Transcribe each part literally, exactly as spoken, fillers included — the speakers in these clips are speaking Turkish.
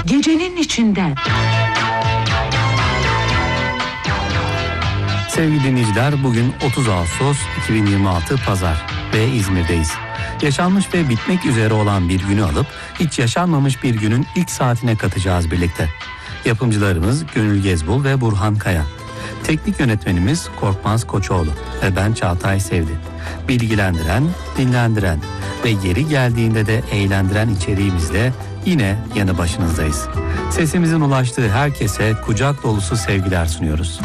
Gecenin içinden. Sevgili dinleyiciler, bugün otuz Ağustos iki bin yirmi altı Pazar ve İzmir'deyiz. Yaşanmış ve bitmek üzere olan bir günü alıp hiç yaşanmamış bir günün ilk saatine katacağız birlikte. Yapımcılarımız Gönül Gezbul ve Burhan Kaya. Teknik yönetmenimiz Korkmaz Koçoğlu ve ben Çağatay Sevdi. Bilgilendiren, dinlendiren ve yeri geldiğinde de eğlendiren içeriğimizle yine yanı başınızdayız. Sesimizin ulaştığı herkese kucak dolusu sevgiler sunuyoruz.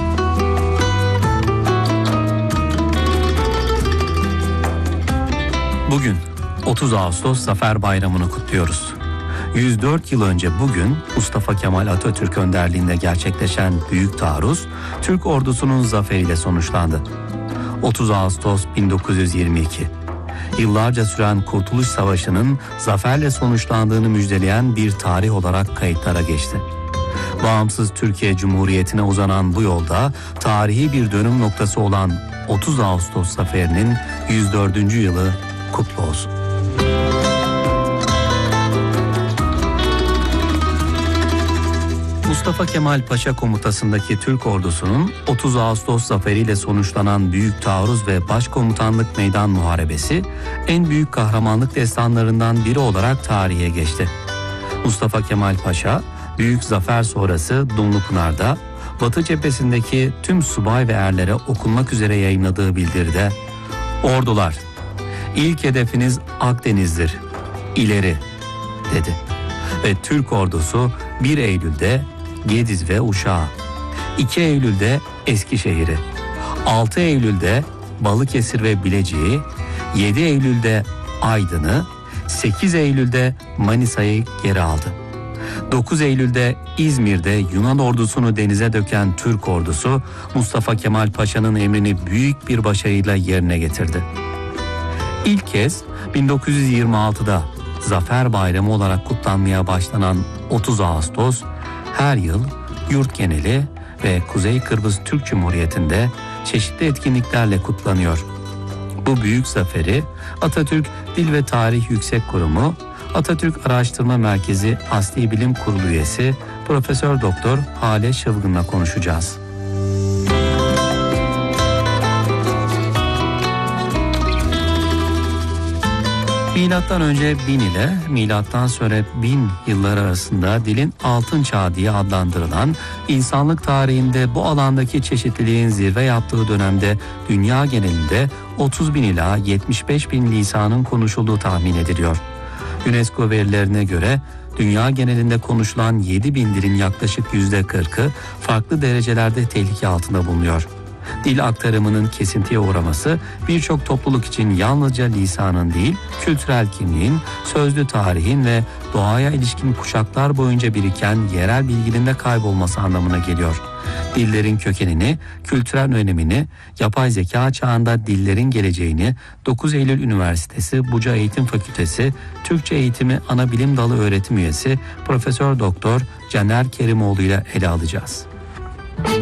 Bugün otuz Ağustos Zafer Bayramı'nı kutluyoruz. yüz dört yıl önce bugün Mustafa Kemal Atatürk önderliğinde gerçekleşen Büyük Taarruz, Türk ordusunun zaferiyle sonuçlandı. otuz Ağustos bin dokuz yüz yirmi iki. Yıllarca süren Kurtuluş Savaşı'nın zaferle sonuçlandığını müjdeleyen bir tarih olarak kayıtlara geçti. Bağımsız Türkiye Cumhuriyeti'ne uzanan bu yolda tarihi bir dönüm noktası olan otuz Ağustos Zaferi'nin yüz dördüncü yılı kutlu olsun. Mustafa Kemal Paşa komutasındaki Türk ordusunun otuz Ağustos zaferiyle sonuçlanan Büyük Taarruz ve Başkomutanlık Meydan Muharebesi en büyük kahramanlık destanlarından biri olarak tarihe geçti. Mustafa Kemal Paşa, büyük zafer sonrası Dumlupınar'da Batı cephesindeki tüm subay ve erlere okunmak üzere yayınladığı bildiride, "Ordular, ilk hedefiniz Akdeniz'dir, ileri," dedi. Ve Türk ordusu bir Eylül'de Gediz ve Uşak'ı, iki Eylül'de Eskişehir'i, altı Eylül'de Balıkesir ve Bilecik'i, yedi Eylül'de Aydın'ı, sekiz Eylül'de Manisa'yı geri aldı. dokuz Eylül'de İzmir'de Yunan ordusunu denize döken Türk ordusu Mustafa Kemal Paşa'nın emrini büyük bir başarıyla yerine getirdi. İlk kez bin dokuz yüz yirmi altıda Zafer Bayramı olarak kutlanmaya başlanan otuz Ağustos her yıl yurt geneli ve Kuzey Kıbrıs Türk Cumhuriyeti'nde çeşitli etkinliklerle kutlanıyor. Bu büyük zaferi Atatürk Dil ve Tarih Yüksek Kurumu, Atatürk Araştırma Merkezi Asli Bilim Kurulu üyesi Profesör Doktor Hale Şıvgın'la konuşacağız. Milattan önce bin ile milattan sonra bin yılları arasında dilin altın çağı diye adlandırılan, insanlık tarihinde bu alandaki çeşitliliğin zirve yaptığı dönemde dünya genelinde otuz bin ila yetmiş beş bin lisanın konuşulduğu tahmin ediliyor. UNESCO verilerine göre dünya genelinde konuşulan yedi bin dilin yaklaşık yüzde kırkı farklı derecelerde tehlike altında bulunuyor. Dil aktarımının kesintiye uğraması birçok topluluk için yalnızca lisanın değil, kültürel kimliğin, sözlü tarihin ve doğaya ilişkin kuşaklar boyunca biriken yerel bilginin de kaybolması anlamına geliyor. Dillerin kökenini, kültürel önemini, yapay zeka çağında dillerin geleceğini dokuz Eylül Üniversitesi Buca Eğitim Fakültesi Türkçe Eğitimi Ana Bilim Dalı öğretim üyesi Profesör Doktor Caner Kerimoğlu ile ele alacağız.